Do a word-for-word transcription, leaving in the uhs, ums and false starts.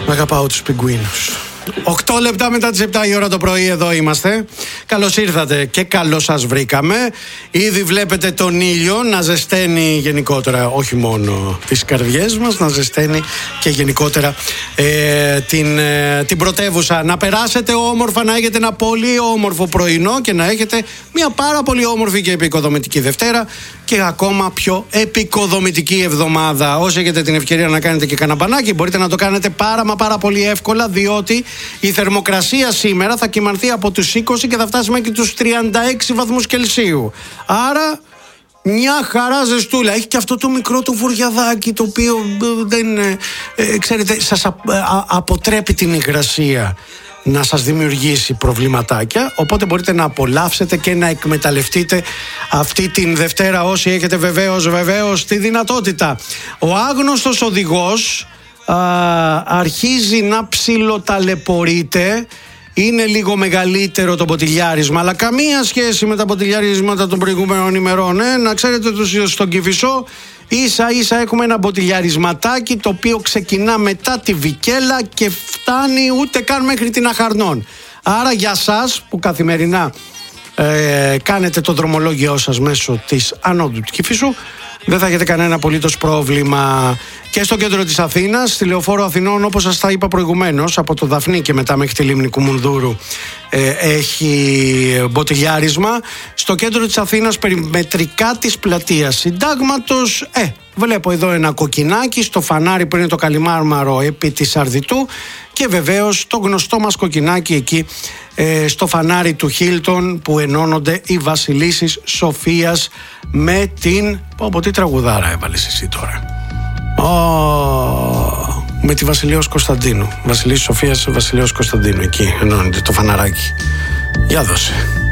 Αγαπάω τους πιγκουίνους. Οκτώ λεπτά μετά τις επτά η ώρα το πρωί εδώ είμαστε. Καλώς ήρθατε και καλώς σας βρήκαμε. Ήδη βλέπετε τον ήλιο να ζεσταίνει γενικότερα, όχι μόνο τις καρδιές μας, να ζεσταίνει και γενικότερα ε, την, ε, την πρωτεύουσα. Να περάσετε όμορφα, να έχετε ένα πολύ όμορφο πρωινό και να έχετε μια πάρα πολύ όμορφη και επικοδομητική Δευτέρα και ακόμα πιο επικοδομητική εβδομάδα. Όσοι έχετε την ευκαιρία να κάνετε και κανένα μπανάκι, μπορείτε να το κάνετε πάρα μα πάρα πολύ εύκολα, διότι η θερμοκρασία σήμερα θα κυμανθεί από τους είκοσι και θα φτάσει μέχρι τους τριάντα έξι βαθμούς Κελσίου. Άρα μια χαρά ζεστούλα. Έχει και αυτό το μικρό του βουριαδάκι, το οποίο δεν ε, ξέρετε, σας α, α, αποτρέπει την υγρασία να σας δημιουργήσει προβληματάκια. Οπότε μπορείτε να απολαύσετε και να εκμεταλλευτείτε αυτή την Δευτέρα, όσοι έχετε βεβαίως βεβαίως τη δυνατότητα. Ο άγνωστος οδηγός α, αρχίζει να ψιλοταλαιπωρείται. Είναι λίγο μεγαλύτερο το ποτηλιάρισμα, αλλά καμία σχέση με τα ποτηλιάρισματα των προηγούμενων ημερών. Ε? Να ξέρετε, στον Κηφισό ίσα ίσα έχουμε ένα ποτηλιαρισματάκι, το οποίο ξεκινά μετά τη Βικέλα και φτάνει ούτε καν μέχρι την Αχαρνών. Άρα για σας που καθημερινά ε, κάνετε το δρομολόγιο σας μέσω της ανόδου του Κηφισού, δεν θα έχετε κανένα απολύτως πρόβλημα. Και στο κέντρο της Αθήνας, στη Λεωφόρο Αθηνών, όπως σας τα είπα προηγουμένως, από το Δαφνί και μετά μέχρι τη λίμνη Κουμουνδούρου ε, έχει μποτιλιάρισμα. Στο κέντρο της Αθήνας, περιμετρικά της πλατείας Συντάγματος, ε, βλέπω εδώ ένα κοκκινάκι στο φανάρι που είναι το Καλιμάρμαρο επί της Αρδιτού, και βεβαίως το γνωστό μας κοκκινάκι εκεί ε, στο φανάρι του Χίλτον, που ενώνονται οι Βασιλίσσεις Σοφίας με την... Πω, τι τραγουδάρα έβαλες εσύ τώρα. Oh, με τη Βασιλείος Κωνσταντίνου. Βασιλίσσης Σοφίας, Βασιλείος Κωνσταντίνου. Εκεί ενώνεται το φαναράκι. Για δώσε.